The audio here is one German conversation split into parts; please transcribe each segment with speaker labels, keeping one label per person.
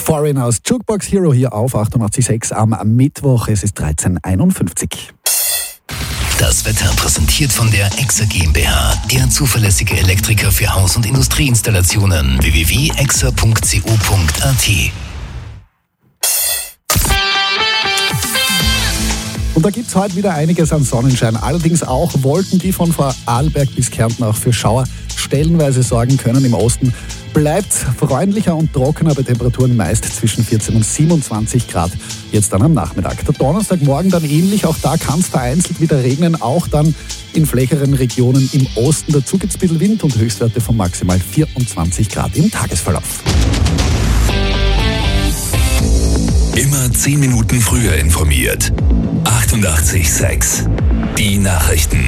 Speaker 1: Foreigners, Jukebox Hero hier auf 88.6 am Mittwoch. Es ist 13.51.
Speaker 2: Das Wetter präsentiert von der EXA GmbH, der zuverlässige Elektriker für Haus- und Industrieinstallationen. www.exa.co.at.
Speaker 1: Und da gibt es heute wieder einiges an Sonnenschein. Allerdings auch Wolken, die von Vorarlberg bis Kärnten auch für Schauer stellenweise sorgen können. Im Osten bleibt es freundlicher und trockener bei Temperaturen meist zwischen 14 und 27 Grad. Jetzt dann am Nachmittag. Der Donnerstagmorgen dann ähnlich. Auch da kann es vereinzelt wieder regnen. Auch dann in flächeren Regionen im Osten. Dazu gibt es ein bisschen Wind und Höchstwerte von maximal 24 Grad im Tagesverlauf.
Speaker 2: Immer 10 Minuten früher informiert. 88.6 Die Nachrichten.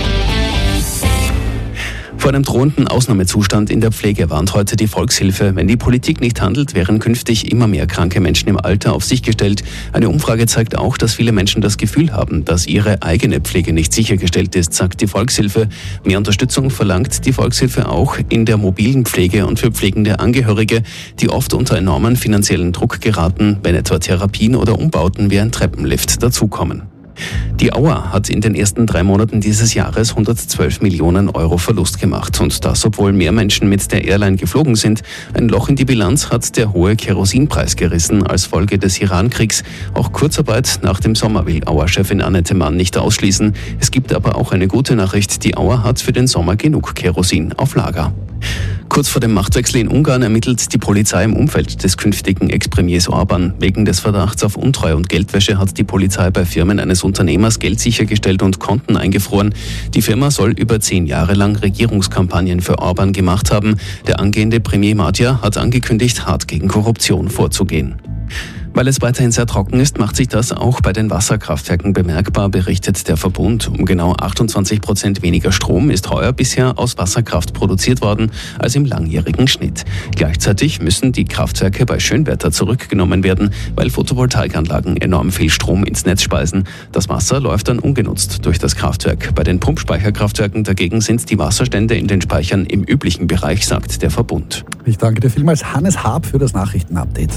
Speaker 3: Vor einem drohenden Ausnahmezustand in der Pflege warnt heute die Volkshilfe. Wenn die Politik nicht handelt, wären künftig immer mehr kranke Menschen im Alter auf sich gestellt. Eine Umfrage zeigt auch, dass viele Menschen das Gefühl haben, dass ihre eigene Pflege nicht sichergestellt ist, sagt die Volkshilfe. Mehr Unterstützung verlangt die Volkshilfe auch in der mobilen Pflege und für pflegende Angehörige, die oft unter enormen finanziellen Druck geraten, wenn etwa Therapien oder Umbauten wie ein Treppenlift dazukommen. Die Auer hat in den ersten 3 Monaten dieses Jahres 112 Millionen Euro Verlust gemacht. Und das, obwohl mehr Menschen mit der Airline geflogen sind. Ein Loch in die Bilanz hat der hohe Kerosinpreis gerissen als Folge des Iran-Kriegs. Auch Kurzarbeit nach dem Sommer will Auer-Chefin Annette Mann nicht ausschließen. Es gibt aber auch eine gute Nachricht. Die Auer hat für den Sommer genug Kerosin auf Lager. Kurz vor dem Machtwechsel in Ungarn ermittelt die Polizei im Umfeld des künftigen Ex-Premiers Orban. Wegen des Verdachts auf Untreue und Geldwäsche hat die Polizei bei Firmen eines Unternehmers Geld sichergestellt und Konten eingefroren. Die Firma soll über 10 Jahre lang Regierungskampagnen für Orban gemacht haben. Der angehende Premier Magyar hat angekündigt, hart gegen Korruption vorzugehen. Weil es weiterhin sehr trocken ist, macht sich das auch bei den Wasserkraftwerken bemerkbar, berichtet der Verbund. Um genau 28% weniger Strom ist heuer bisher aus Wasserkraft produziert worden als im langjährigen Schnitt. Gleichzeitig müssen die Kraftwerke bei Schönwetter zurückgenommen werden, weil Photovoltaikanlagen enorm viel Strom ins Netz speisen. Das Wasser läuft dann ungenutzt durch das Kraftwerk. Bei den Pumpspeicherkraftwerken dagegen sind die Wasserstände in den Speichern im üblichen Bereich, sagt der Verbund.
Speaker 1: Ich danke dir vielmals, Hannes Haab, für das Nachrichtenupdate.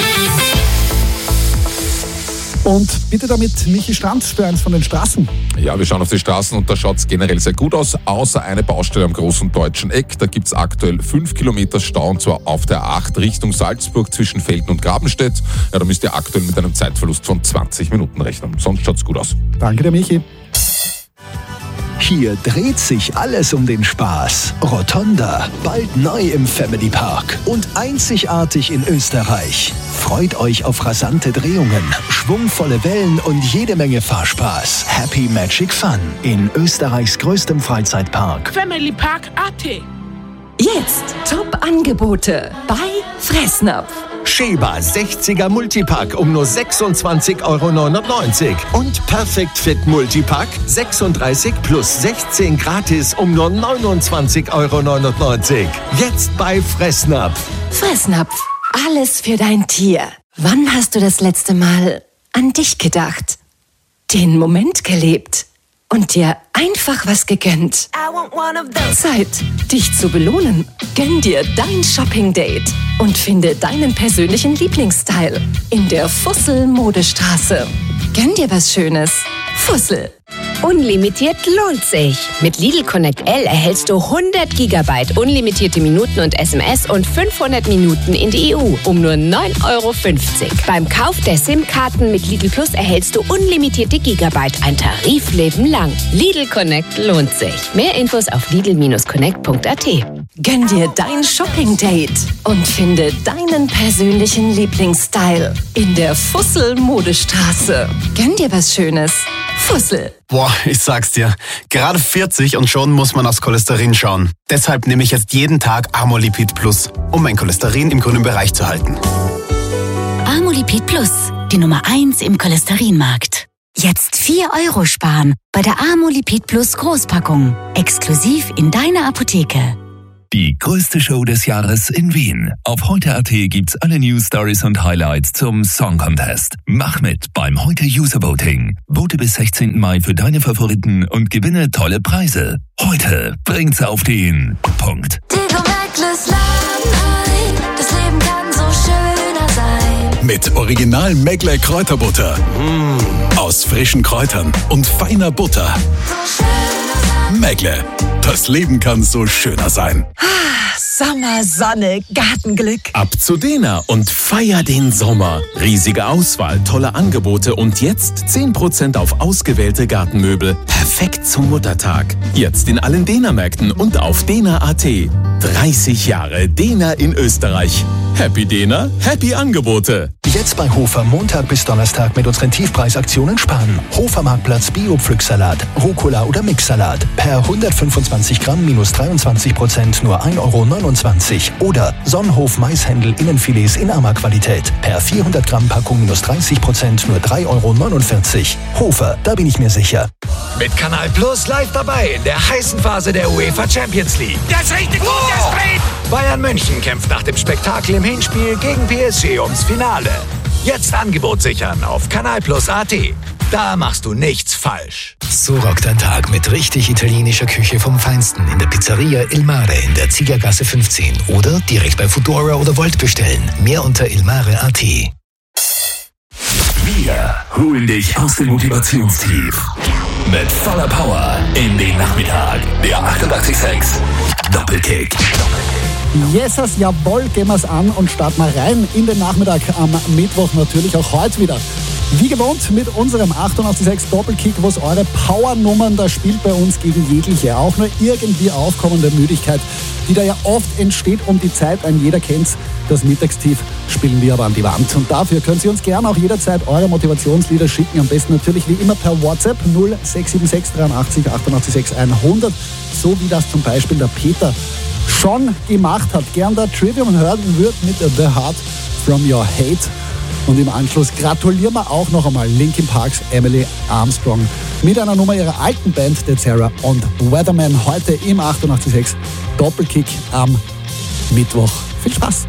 Speaker 1: Und bitte damit Michi Stranz für eins von den Straßen.
Speaker 4: Ja, wir schauen auf die Straßen und da schaut es generell sehr gut aus, außer eine Baustelle am großen deutschen Eck. Da gibt es aktuell 5 Kilometer Stau und zwar auf der A8 Richtung Salzburg zwischen Velden und Grabenstedt. Ja, da müsst ihr aktuell mit einem Zeitverlust von 20 Minuten rechnen. Sonst schaut es gut aus.
Speaker 1: Danke dir, Michi.
Speaker 2: Hier dreht sich alles um den Spaß. Rotonda, bald neu im Family Park und einzigartig in Österreich. Freut euch auf rasante Drehungen, schwungvolle Wellen und jede Menge Fahrspaß. Happy Magic Fun in Österreichs größtem Freizeitpark.
Speaker 5: Family Park AT.
Speaker 6: Jetzt Top-Angebote bei Fressnapf.
Speaker 7: Schäber 60er Multipack um nur 26,99 € und Perfect Fit Multipack 36 plus 16 gratis um nur 29,99 €. Jetzt bei Fressnapf.
Speaker 6: Fressnapf, alles für dein Tier. Wann hast du das letzte Mal an dich gedacht? Den Moment gelebt und dir einfach was gegönnt? Zeit, dich zu belohnen. Gönn dir dein Shopping-Date und finde deinen persönlichen Lieblingsstyle in der Fussel-Modestraße. Gönn dir was Schönes. Fussel.
Speaker 8: Unlimitiert lohnt sich. Mit Lidl Connect L erhältst du 100 GB unlimitierte Minuten und SMS und 500 Minuten in die EU um nur 9,50 €. Beim Kauf der SIM-Karten mit Lidl Plus erhältst du unlimitierte Gigabyte, ein Tarifleben lang. Lidl Connect lohnt sich. Mehr Infos auf lidl-connect.at.
Speaker 6: Gönn dir dein Shopping-Date und finde deinen persönlichen Lieblingsstyle in der Fussel-Modestraße. Gönn dir was Schönes. Fussel.
Speaker 9: Boah, ich sag's dir, gerade 40 und schon muss man aufs Cholesterin schauen. Deshalb nehme ich jetzt jeden Tag Amolipid Plus, um mein Cholesterin im grünen Bereich zu halten.
Speaker 10: Amolipid Plus, die Nummer 1 im Cholesterinmarkt. Jetzt 4 € sparen bei der Amolipid Plus Großpackung. Exklusiv in deiner Apotheke.
Speaker 2: Die größte Show des Jahres in Wien. Auf heute.at gibt's alle News, Stories und Highlights zum Song Contest. Mach mit beim Heute User Voting. Vote bis 16. Mai für deine Favoriten und gewinne tolle Preise. Heute bringt's auf den Punkt.
Speaker 11: Das Leben kann so schöner sein.
Speaker 2: Mit Original Megle Kräuterbutter. Aus frischen Kräutern und feiner Butter. Megle. Das Leben kann so schöner sein.
Speaker 5: Sommer, Sonne, Gartenglück.
Speaker 11: Ab zu Dena und feier den Sommer. Riesige Auswahl, tolle Angebote und jetzt 10% auf ausgewählte Gartenmöbel. Perfekt zum Muttertag. Jetzt in allen Dena-Märkten und auf dena.at. 30 Jahre Dena in Österreich. Happy Dena, happy Angebote.
Speaker 2: Jetzt bei Hofer Montag bis Donnerstag mit unseren Tiefpreisaktionen sparen. Hofer Marktplatz Bio-Pflücksalat, Rucola oder Mixsalat. Per 125 Gramm minus 23% nur 1,29 Euro. Oder Sonnenhof Maishändel Innenfilets in Arma-Qualität. Per 400 Gramm Packung minus 30% nur 3,49 Euro. Hofer, da bin ich mir sicher.
Speaker 7: Mit Kanal Plus live dabei in der heißen Phase der UEFA Champions League.
Speaker 12: Das ist richtig gut, das Speed!
Speaker 7: Bayern München kämpft nach dem Spektakel im Hinspiel gegen PSG ums Finale. Jetzt Angebot sichern auf kanalplus.at. Da machst du nichts falsch.
Speaker 2: So rockt ein Tag mit richtig italienischer Küche vom Feinsten in der Pizzeria Il Mare in der Ziegergasse 15 oder direkt bei Foodora oder Volt bestellen. Mehr unter ilmare.at. Wir holen dich aus dem Motivationstief. Mit voller Power in den Nachmittag. Der 88.6 Doppelkick.
Speaker 1: Jesus, jawohl, gehen wir's an und starten wir rein in den Nachmittag am Mittwoch, natürlich auch heute wieder. Wie gewohnt mit unserem 88.6 Doppelkick, was eure Powernummern da spielt bei uns gegen jegliche, auch nur irgendwie aufkommende Müdigkeit, die da ja oft entsteht um die Zeit, ein jeder kennt's, das Mittagstief spielen wir aber an die Wand. Und dafür könnt ihr uns gerne auch jederzeit eure Motivationslieder schicken, am besten natürlich wie immer per WhatsApp 0676 83 88 100, so wie das zum Beispiel der Peter schon gemacht hat. Gern der Trivium hören wird mit The Heart from Your Hate. Und im Anschluss gratulieren wir auch noch einmal Linkin Parks Emily Armstrong mit einer Nummer ihrer alten Band, The Terror und Weatherman, heute im 88.6 Doppelkick am Mittwoch. Viel Spaß!